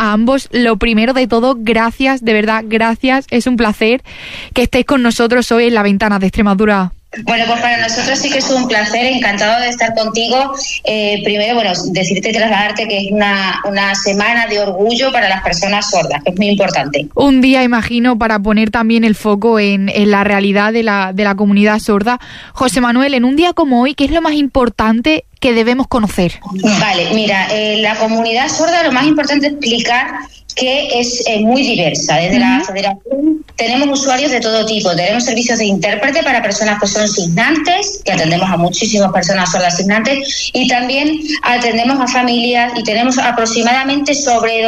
a ambos. Lo primero de todo, gracias, de verdad, gracias. Es un placer que estéis con nosotros hoy en La Ventana de Extremadura. Bueno, pues para nosotros sí que es un placer, encantado de estar contigo. Primero, decirte y trasladarte que es una semana de orgullo para las personas sordas, que es muy importante. Un día, imagino, para poner también el foco en la realidad de la comunidad sorda. José Manuel, en un día como hoy, ¿qué es lo más importante que debemos conocer? Vale, mira, la comunidad sorda lo más importante es explicar que es muy diversa. Desde la Federación tenemos usuarios de todo tipo. Tenemos servicios de intérprete para personas que son signantes, que atendemos a muchísimas personas sordas signantes, y también atendemos a familias, y tenemos aproximadamente sobre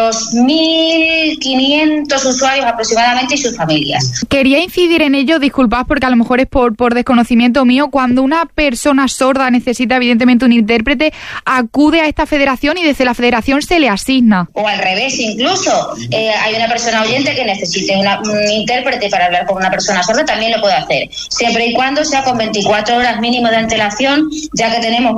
2.500 usuarios aproximadamente y sus familias. Quería incidir en ello, disculpad porque a lo mejor es por desconocimiento mío, cuando una persona sorda necesita evidentemente un intérprete, acude a esta federación y desde la federación se le asigna. O al revés incluso. Hay una persona oyente que necesite un intérprete para hablar con una persona sorda, también lo puede hacer, siempre y cuando sea con 24 horas mínimo de antelación, ya que tenemos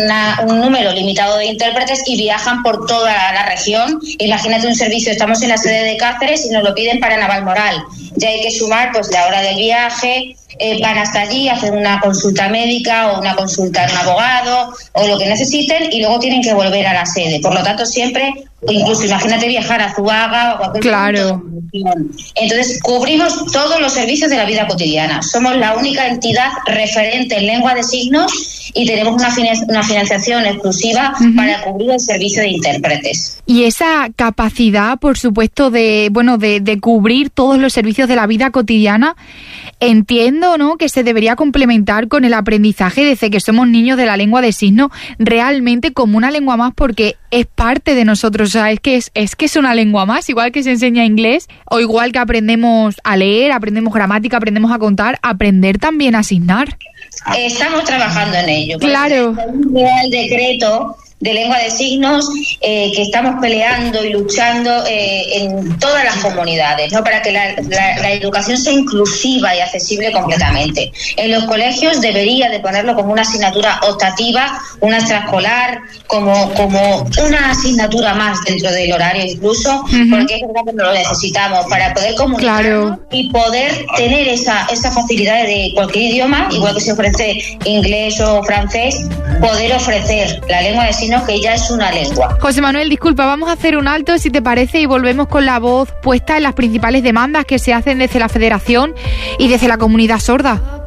un número limitado de intérpretes y viajan por toda la región. Imagínate un servicio, estamos en la sede de Cáceres y nos lo piden para Navalmoral, ya hay que sumar pues la hora del viaje, van hasta allí, hacen una consulta médica o una consulta en un abogado o lo que necesiten, y luego tienen que volver a la sede. Por lo tanto, siempre, incluso imagínate viajar a Zuaga o cualquier claro. Entonces, cubrimos todos los servicios de la vida cotidiana. Somos la única entidad referente en lengua de signos y tenemos una financiación exclusiva para cubrir el servicio de intérpretes. Y esa capacidad, por supuesto, de cubrir todos los servicios de la vida cotidiana, entiendo, ¿no?, que se debería complementar con el aprendizaje desde que somos niños de la lengua de signos realmente como una lengua más, porque es parte de nosotros. O sea, es que es una lengua más, igual que se enseña inglés o igual que aprendemos a leer, aprendemos gramática, aprendemos a contar, aprender también a signar. Estamos trabajando en ello. Claro. El decreto de lengua de signos que estamos peleando y luchando en todas las comunidades, ¿no?, para que la educación sea inclusiva y accesible completamente. En los colegios debería de ponerlo como una asignatura optativa, una extraescolar, como una asignatura más dentro del horario incluso, porque es verdad que lo necesitamos para poder comunicarnos y poder tener esa facilidad de cualquier idioma, igual que se ofrece inglés o francés, poder ofrecer la lengua de signos, que ya es una lengua. José Manuel, disculpa, vamos a hacer un alto, si te parece, y volvemos con la voz puesta en las principales demandas que se hacen desde la Federación y desde la comunidad sorda.